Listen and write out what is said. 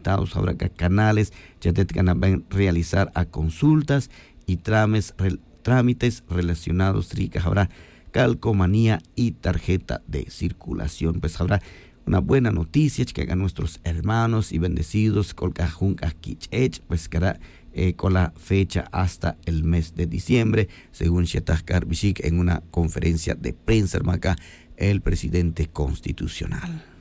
habilitados ahora que canales ya te van a realizar a consultas y trámites relacionados ricas ahora calcomanía y tarjeta de circulación. Pues habrá una buena noticia que hagan nuestros hermanos y bendecidos pues que hará con la fecha hasta el mes de diciembre, según Shetakar Bishik en una conferencia de prensa, el presidente constitucional.